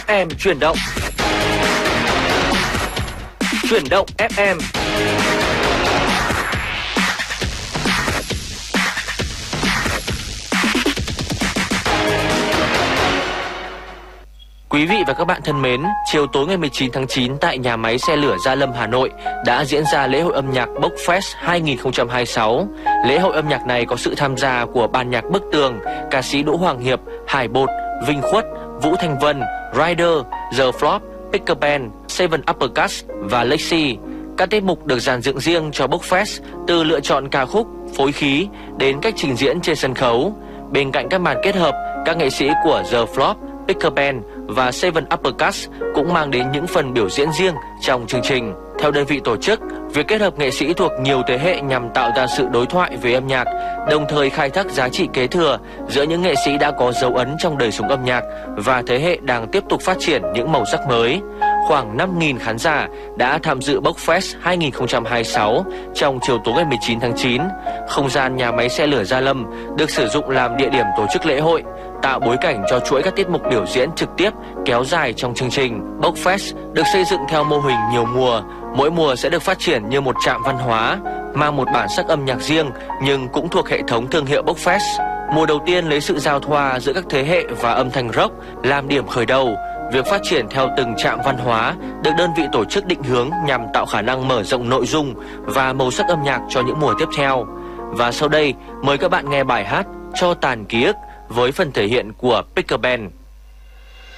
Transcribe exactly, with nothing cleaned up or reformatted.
em chuyển động. Chuyển động ép em. Quý vị và các bạn thân mến, chiều tối ngày mười chín tháng chín tại nhà máy xe lửa Gia Lâm, Hà Nội đã diễn ra lễ hội âm nhạc Bốc-Fest hai không hai sáu. Lễ hội âm nhạc này có sự tham gia của ban nhạc Bức Tường, ca sĩ Đỗ Hoàng Hiệp, Hải Bột, Vinh Khuất, Vũ Thanh Vân, Rider, The Flop, Picker Band, Seven Uppercuts và Lexi. Các tiết mục được dàn dựng riêng cho Bốc-Fest, từ lựa chọn ca khúc, phối khí đến cách trình diễn trên sân khấu. Bên cạnh các màn kết hợp, các nghệ sĩ của The Flop, Picker Band và Seven Uppercuts cũng mang đến những phần biểu diễn riêng trong chương trình. Theo đơn vị tổ chức, việc kết hợp nghệ sĩ thuộc nhiều thế hệ nhằm tạo ra sự đối thoại về âm nhạc, đồng thời khai thác giá trị kế thừa giữa những nghệ sĩ đã có dấu ấn trong đời sống âm nhạc và thế hệ đang tiếp tục phát triển những màu sắc mới. Khoảng năm nghìn khán giả đã tham dự Bốc-Fest hai không hai sáu trong chiều tối ngày mười chín tháng chín. Không gian nhà máy xe lửa Gia Lâm được sử dụng làm địa điểm tổ chức lễ hội, tạo bối cảnh cho chuỗi các tiết mục biểu diễn trực tiếp kéo dài trong chương trình. Bốc-Fest được xây dựng theo mô hình nhiều mùa, mỗi mùa sẽ được phát triển như một trạm văn hóa, mang một bản sắc âm nhạc riêng nhưng cũng thuộc hệ thống thương hiệu Bốc-Fest. Mùa đầu tiên lấy sự giao thoa giữa các thế hệ và âm thanh rock làm điểm khởi đầu. Việc phát triển theo từng trạm văn hóa được đơn vị tổ chức định hướng nhằm tạo khả năng mở rộng nội dung và màu sắc âm nhạc cho những mùa tiếp theo. Và sau đây, mời các bạn nghe bài hát Cho Tàn Ký Ức với phần thể hiện của Picker Band.